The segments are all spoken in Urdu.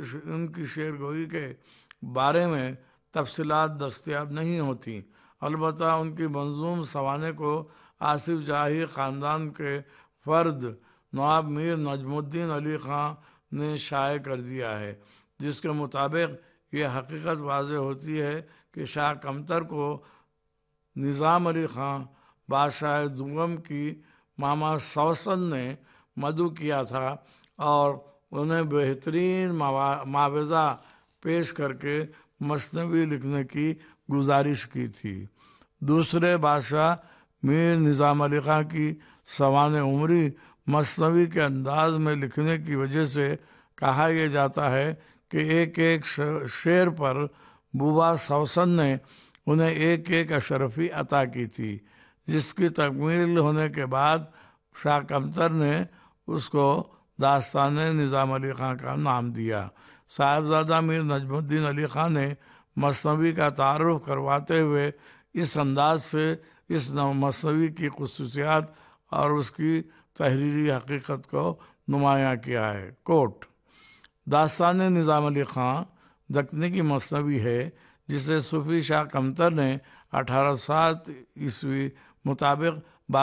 ان کی شعر گوئی کے بارے میں تفصیلات دستیاب نہیں ہوتی، البتہ ان کی منظوم سوانح کو آصف جاہی خاندان کے فرد نواب میر نجم الدین علی خان نے شائع کر دیا ہے، جس کے مطابق یہ حقیقت واضح ہوتی ہے کہ شاہ کمتر کو نظام علی خان بادشاہ دوم کی ماما سوسن نے مدعو کیا تھا اور انہیں بہترین معاوضہ پیش کر کے مثنوی لکھنے کی گزارش کی تھی۔ دوسرے بادشاہ میر نظام علی خان کی سوانح عمری مثنوی کے انداز میں لکھنے کی وجہ سے کہا یہ جاتا ہے کہ ایک ایک شعر پر بوبا سوسن نے انہیں ایک ایک اشرفی عطا کی تھی، جس کی تکمیل ہونے کے بعد شاہ کمتر نے اس کو داستان نظام علی خان کا نام دیا۔ صاحبزادہ میر نجم الدین علی خان نے مثنوی کا تعارف کرواتے ہوئے اس انداز سے اس مثنوی کی خصوصیات اور اس کی تحریری حقیقت کو نمایاں کیا ہے۔ کوٹ: داستان نظام علی خان دکنی کی مثنوی ہے جسے صوفی شاہ کمتر نے 1807 عیسوی مطابق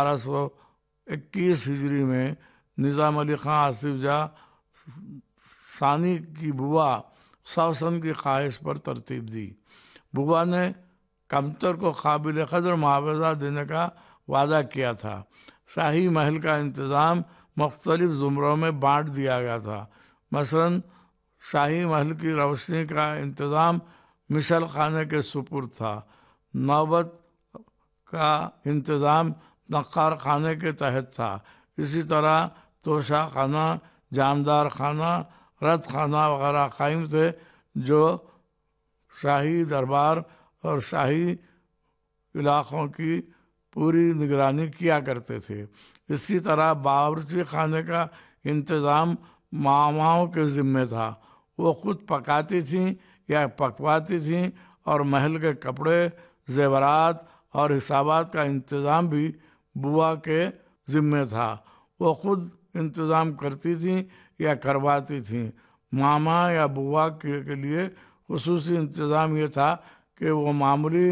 1221 ہجری میں نظام علی خان آصف جاہ ثانی کی بوا سوسن کی خواہش پر ترتیب دی۔ بوا نے کمتر کو قابل قدر معاوضہ دینے کا وعدہ کیا تھا۔ شاہی محل کا انتظام مختلف زمروں میں بانٹ دیا گیا تھا، مثلاً شاہی محل کی روشنی کا انتظام مشل خانے کے سپرد تھا، نوبت کا انتظام نقار خانے کے تحت تھا، اسی طرح توشہ خانہ، جامدار خانہ، رت خانہ وغیرہ قائم تھے جو شاہی دربار اور شاہی علاقوں کی پوری نگرانی کیا کرتے تھے۔ اسی طرح باورچی خانے کا انتظام ماماؤں کے ذمہ تھا، وہ خود پکاتی تھیں یا پکواتی تھیں، اور محل کے کپڑے، زیورات اور حسابات کا انتظام بھی بوا کے ذمہ تھا، وہ خود انتظام کرتی تھیں یا کرواتی تھیں۔ ماما یا بوا کے لیے خصوصی انتظام یہ تھا کہ وہ معمولی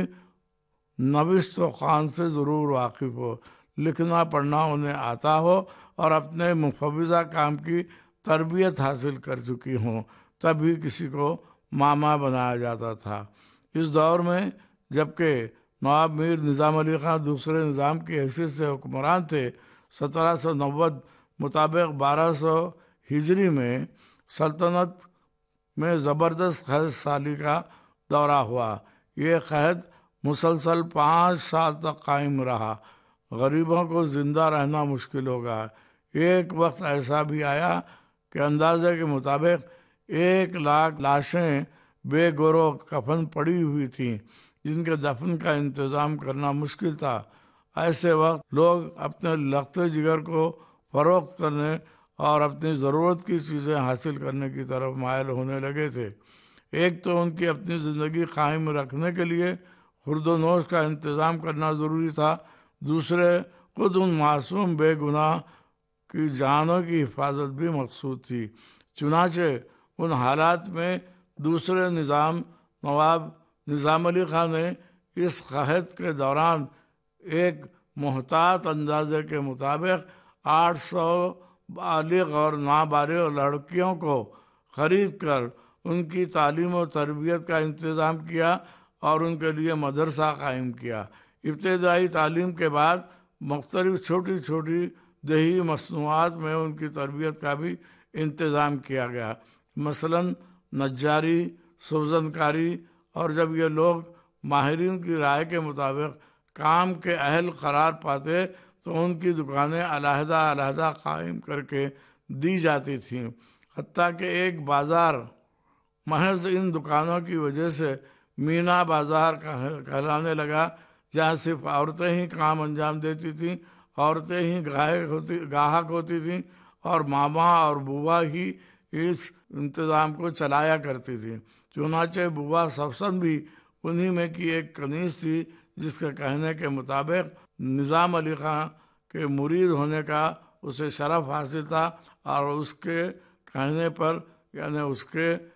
نوشت و خوان سے ضرور واقف ہو، لکھنا پڑھنا انہیں آتا ہو اور اپنے مفوضہ کام کی تربیت حاصل کر چکی ہوں، تبھی کسی کو ماما بنایا جاتا تھا۔ اس دور میں جبکہ نواب میر نظام علی خان دوسرے نظام کی حیثیت سے حکمران تھے، 1790 مطابق 1200 ہجری میں سلطنت میں زبردست قحط سالی کا دورہ ہوا۔ یہ قحط مسلسل 5 سال تک قائم رہا، غریبوں کو زندہ رہنا مشکل ہو گیا۔ ایک وقت ایسا بھی آیا کہ اندازے کے مطابق 1,00,000 لاشیں بے گروہ کفن پڑی ہوئی تھیں جن کے دفن کا انتظام کرنا مشکل تھا۔ ایسے وقت لوگ اپنے لختے جگر کو فروخت کرنے اور اپنی ضرورت کی چیزیں حاصل کرنے کی طرف مائل ہونے لگے تھے۔ ایک تو ان کی اپنی زندگی قائم رکھنے کے لیے خورد و نوش کا انتظام کرنا ضروری تھا، دوسرے خود ان معصوم بے گناہ کی جانوں کی حفاظت بھی مقصود تھی۔ چنانچہ ان حالات میں دوسرے نواب نظام علی خان نے اس قحط کے دوران ایک محتاط اندازے کے مطابق 800 بالغ اور نابالغ لڑکیوں کو خرید کر ان کی تعلیم و تربیت کا انتظام کیا اور ان کے لیے مدرسہ قائم کیا۔ ابتدائی تعلیم کے بعد مختلف چھوٹی چھوٹی دیہی مصنوعات میں ان کی تربیت کا بھی انتظام کیا گیا، مثلاً نجاری، سوزن کاری، اور جب یہ لوگ ماہرین کی رائے کے مطابق کام کے اہل قرار پاتے تو ان کی دکانیں علیحدہ علیحدہ قائم کر کے دی جاتی تھیں، حتیٰ کہ ایک بازار محض ان دکانوں کی وجہ سے مینا بازار کہلانے لگا، جہاں صرف عورتیں ہی کام انجام دیتی تھیں، عورتیں ہی گاہک ہوتی تھیں اور ماما اور بوا ہی اس انتظام کو چلایا کرتی تھیں۔ چنانچہ بوا سوسن بھی انہی میں کی ایک کنیز تھی، جس کے کہنے کے مطابق نظام علی خان کے مرید ہونے کا اسے شرف حاصل تھا، اور اس کے کہنے پر یعنی اس کے